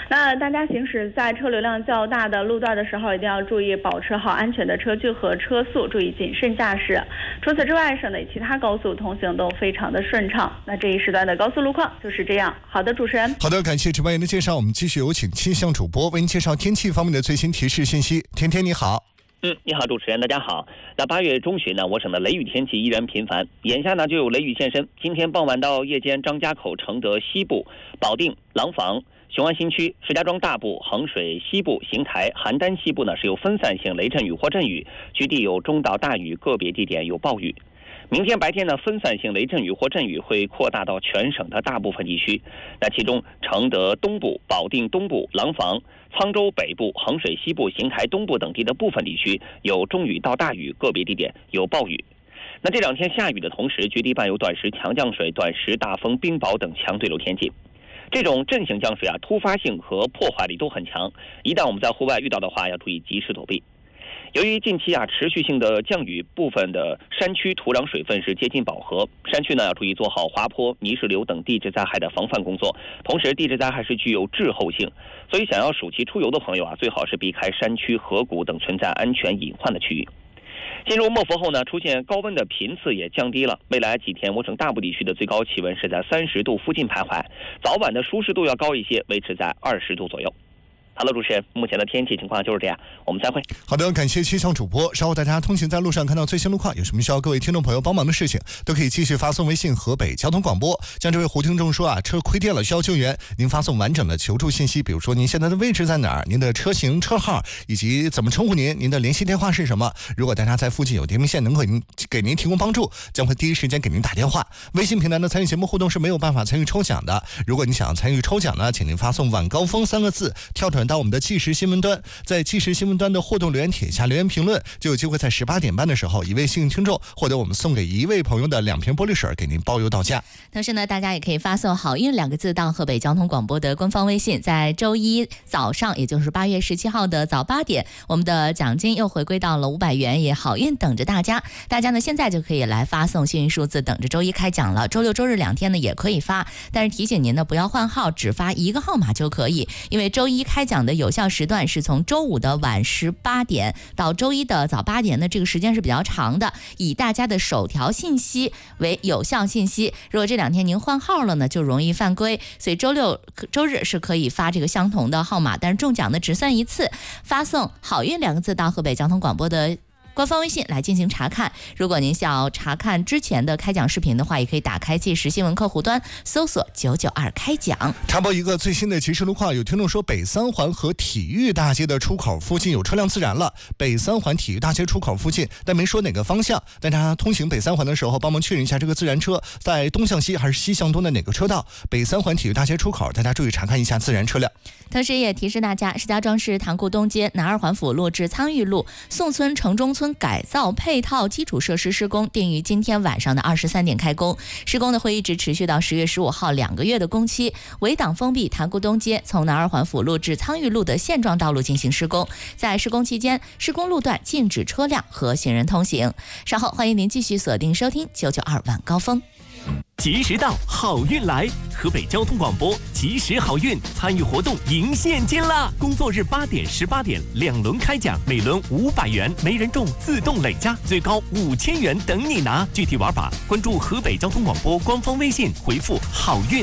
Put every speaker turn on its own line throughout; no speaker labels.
那大家行驶在车流量较大的路段的时候，一定要注意保持好安全的车距和车速，注意谨慎驾驶。除此之外，省内其他高速通行都非常的顺畅。那这一时段的高速路况就是这样。好的，主持人。
好的，感谢值班员的介绍。我们继续有请气象主播为您介绍天气方面的最新提示信息。天天你好。
你好，主持人，大家好。那8月中旬呢，我省的雷雨天气依然频繁，眼下呢就有雷雨现身。今天傍晚到夜间，张家口、承德西部、保定、廊坊、雄安新区、石家庄大部、衡水西部、邢台、邯郸西部呢是有分散性雷阵雨或阵雨，局地有中到大雨，个别地点有暴雨。明天白天呢，分散性雷阵雨或阵雨会扩大到全省的大部分地区。那其中，承德东部、保定东部、廊坊、沧州北部、衡水西部、邢台东部等地的部分地区有中雨到大雨，个别地点有暴雨。那这2天下雨的同时，局地伴有短时强降水、短时大风、冰雹等强对流天气。这种阵性降水突发性和破坏力都很强，一旦我们在户外遇到的话，要注意及时躲避。由于近期持续性的降雨，部分的山区土壤水分是接近饱和，山区呢要注意做好滑坡、泥石流等地质灾害的防范工作。同时，地质灾害是具有滞后性，所以想要暑期出游的朋友最好是避开山区、河谷等存在安全隐患的区域。进入末伏后呢，出现高温的频次也降低了。未来几天，我省大部地区的最高气温是在30度附近徘徊，早晚的舒适度要高一些，维持在20度左右。好了，主持人，目前的天气情况就是这样，我们再会。
好的，感谢气象主播。稍后大家通行在路上看到最新路况，有什么需要各位听众朋友帮忙的事情，都可以继续发送微信河北交通广播。像这位胡听众说车亏电了需要救援，您发送完整的求助信息，比如说您现在的位置在哪儿，您的车型、车号以及怎么称呼您，您的联系电话是什么。如果大家在附近有电瓶线能够给您提供帮助，将会第一时间给您打电话。微信平台的参与节目互动是没有办法参与抽奖的。如果你想要参与抽奖呢，请您发送晚高峰3个字，跳转到我们的即时新闻端，在即时新闻端的互动留言帖下留言评论，就有机会在18点半的时候，一位幸运听众获得我们送给一位朋友的2瓶玻璃水，给您包邮到家。
同时呢，大家也可以发送好运2个字到河北交通广播的官方微信，在周一早上，也就是8月17号的早8点，我们的奖金又回归到了500元，也好运等着大家。大家呢现在就可以来发送幸运数字，等着周一开奖了。周六周日2天呢也可以发，但是提醒您呢不要换号，只发一个号码就可以，因为周一开奖的有效时段是从周五的晚18点到周一的早8点，那这个时间是比较长的，以大家的首条信息为有效信息。如果这2天您换号了呢，就容易犯规，所以周六周日是可以发这个相同的号码，但是中奖的只算1次。发送好运2个字到河北交通广播的官方微信来进行查看。如果您想要查看之前的开奖视频的话，也可以打开即时新闻客户端，搜索992开奖。
插播一个最新的即时路况，有听众说北三环和体育大街的出口附近有车辆自燃了。北三环体育大街出口附近，但没说哪个方向。大家通行北三环的时候，帮忙确认一下这个自燃车在东向西还是西向东的哪个车道。北三环体育大街出口，大家注意查看一下自燃车辆。
同时也提示大家，石家庄市塘沽东街南二环辅路至苍玉路宋村城中村改造配套基础设施施工定于今天晚上的23点开工，施工的会一直持续到10月15号2个月的工期，围挡封闭塘沽东街从南二环辅路至苍玉路的现状道路进行施工。在施工期间，施工路段禁止车辆和行人通行。稍后欢迎您继续锁定收听992晚高峰。
及时到，好运来！河北交通广播及时好运参与活动赢现金啦！工作日8点、18点2轮开奖，每轮500元，没人中自动累加，最高5000元等你拿。具体玩法关注河北交通广播官方微信，回复好运。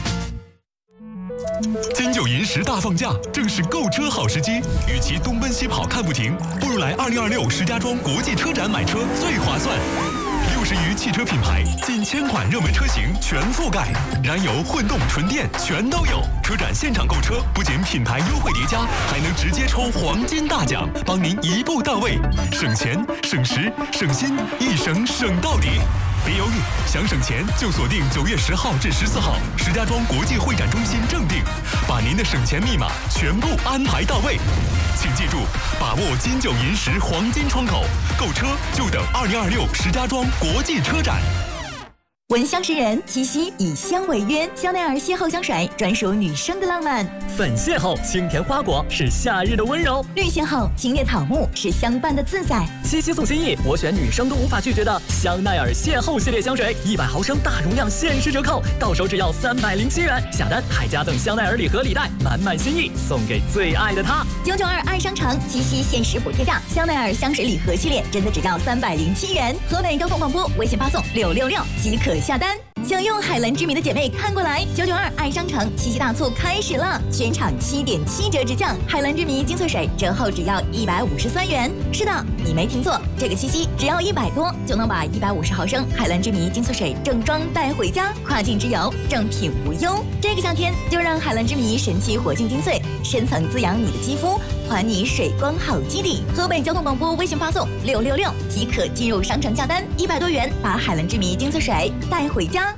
金九银10大放假，正是购车好时机。与其东奔西跑看不停，不如来2026石家庄国际车展买车最划算。60余汽车品牌，近1000款热门车型全覆盖，燃油、混动、纯电全都有。车展现场购车，不仅品牌优惠叠加，还能直接抽黄金大奖，帮您一步到位，省钱、省时、省心，一省省到底。别犹豫，想省钱就锁定9月10号至14号石家庄国际会展中心正定，把您的省钱密码全部安排到位。请记住，把握金九银10黄金窗口，购车就等2026石家庄国际车展。
闻香识人，七夕以香为约，香奈儿邂逅香水专属女生的浪漫。
粉邂逅，清甜花果是夏日的温柔；
绿邂逅，清冽草木是相伴的自在。
七夕送心意，我选女生都无法拒绝的香奈儿邂逅系列香水，100毫升大容量限时折扣，到手只要307元，下单还加赠香奈儿礼盒礼袋，满满心意送给最爱的他。
992爱商城七夕限时补贴价，香奈儿香水礼盒系列真的只要307元。河北交通广播微信发送666即可下单。想用海蓝之谜的姐妹看过来，992爱商城七夕大促开始了，全场7.7折直降，海蓝之谜精粹水折后只要153元。是的，你没听错，这个七夕只要100多就能把150毫升海蓝之谜精粹水正装带回家，跨境之游正品无忧。这个夏天就让海蓝之谜神奇活性精粹深层滋养你的肌肤，还你水光好基底。河北交通广播微信发送666即可进入商城下单，100多元把海蓝之谜精粹水带回家。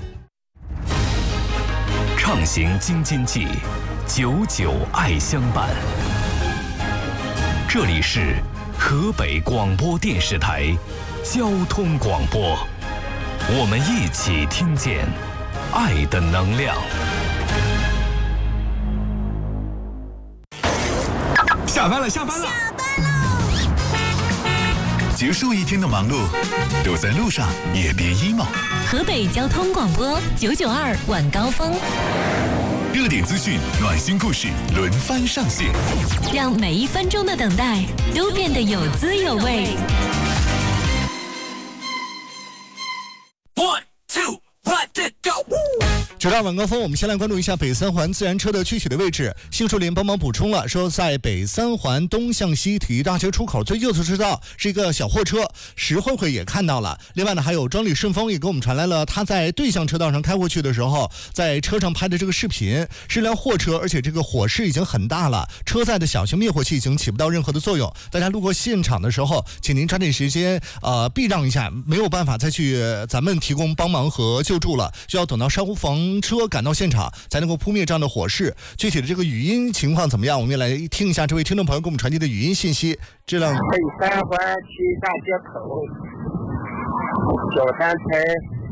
畅行京津冀，99爱相伴。这里是河北广播电视台交通广播，我们一起听见爱的能量。
下班了，下班了，
下班喽！
结束一天的忙碌，都在路上也别 emo。
河北交通广播992晚高峰，
热点资讯、暖心故事轮番上线，
让每一分钟的等待都变得有滋有味。
1、2、1、go！ 9晚高峰，我们先来关注一下北三环自然车的具体的位置。杏树林帮忙补充了，说在北三环东向西体育大学出口最右侧车道是一个小货车，石慧慧也看到了。另外呢，还有庄里顺丰也给我们传来了他在对向车道上开过去的时候，在车上拍的这个视频，是辆货车，而且这个火势已经很大了，车载的小型灭火器已经起不到任何的作用。大家路过现场的时候，请您抓紧时间避让一下，没有办法再去咱们提供帮忙和救助了，需要等到消防车赶到现场才能够扑灭这样的火势。具体的这个语音情况怎么样，我们也来听一下这位听众朋友给我们传递的语音信息。这辆
北三环体育大街口9-3台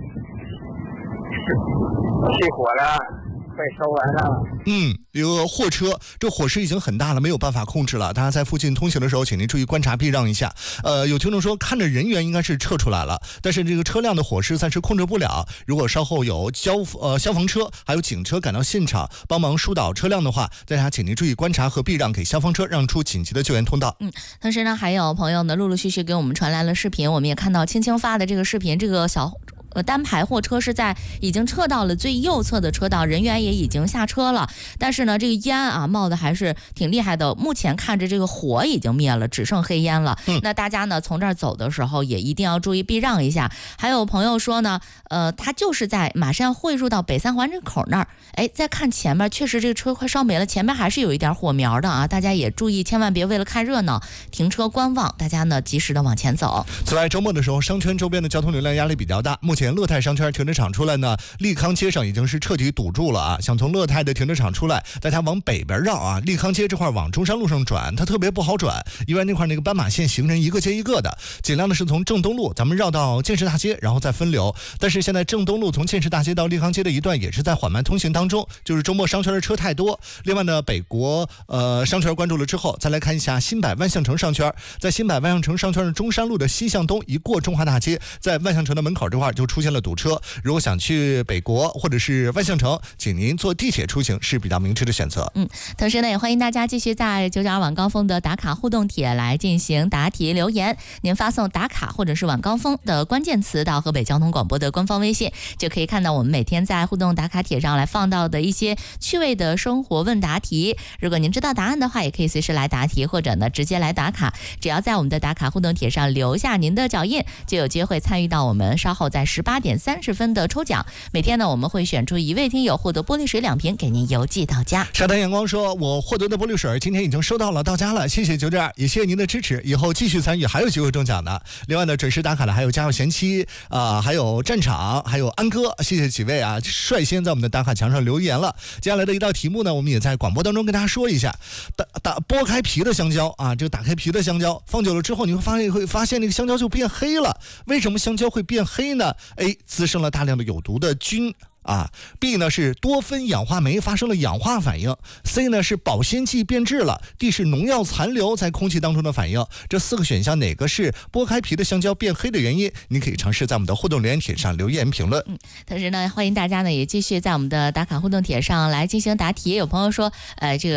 起火了，快烧完了。
有个货车，这火势已经很大了，没有办法控制了。大家在附近通行的时候，请您注意观察避让一下。有听众说看着人员应该是撤出来了，但是这个车辆的火势暂时控制不了。如果稍后有消防车还有警车赶到现场帮忙疏导车辆的话，大家请您注意观察和避让，给消防车让出紧急的救援通道。
同时呢，还有朋友呢陆陆续续给我们传来了视频，我们也看到青青发的这个视频，这个单排货车是在已经撤到了最右侧的车道，人员也已经下车了，但是呢这个烟冒的还是挺厉害的，目前看着这个火已经灭了，只剩黑烟了。那大家呢从这儿走的时候也一定要注意避让一下。还有朋友说呢他就是在马上汇入到北三环这口那儿，再看前面，确实这个车快烧没了，前面还是有一点火苗的大家也注意，千万别为了看热闹停车观望，大家呢及时的往前走。
此外，周末的时候商圈周边的交通流量压力比较大，目前乐泰商圈停车场出来呢，利康街上已经是彻底堵住了想从乐泰的停车场出来，大家往北边绕利康街这块往中山路上转，它特别不好转，因为那块那个斑马线行人一个接一个的，尽量的是从正东路咱们绕到建设大街，然后再分流。但是现在正东路从建设大街到利康街的一段也是在缓慢通行当中，就是周末商圈的车太多。另外呢，北国商圈关注了之后，再来看一下新百万象城商圈，在新百万象城商圈的中山路的西向东，一过中华大街，在万象城的门口这块就出现了堵车。如果想去北国或者是万象城，请您坐地铁出行是比较明智的选择。
同时呢，也欢迎大家继续在992晚高峰的打卡互动帖来进行答题留言。您发送打卡或者是晚高峰的关键词到河北交通广播的官方微信，就可以看到我们每天在互动打卡帖上来放到的一些趣味的生活问答题。如果您知道答案的话，也可以随时来答题，或者呢直接来打卡。只要在我们的打卡互动帖上留下您的脚印，就有机会参与到我们稍后在18点30分的抽奖。每天呢，我们会选出一位听友获得玻璃水2瓶，给您邮寄到家。
沙滩阳光说，我获得的玻璃水今天已经收到了，到家了，谢谢992，也谢谢您的支持，以后继续参与，还有机会中奖的。另外呢，准时打卡的还有家有贤妻还有战场，还有安哥，谢谢几位率先在我们的打卡墙上留言了。接下来的一道题目呢，我们也在广播当中跟大家说一下，剥开皮的香蕉这个打开皮的香蕉放久了之后，你会发现那个香蕉就变黑了。为什么香蕉会变黑呢？ A 滋生了大量的有毒的菌，B 呢是多酚氧化酶发生了氧化反应， C 呢是保鲜剂变质了， D 是农药残留在空气当中的反应。这4个选项哪个是剥开皮的香蕉变黑的原因？你可以尝试在我们的互动留言帖上留言评论。
同时呢，欢迎大家呢也继续在我们的打卡互动帖上来进行答题。有朋友说，这个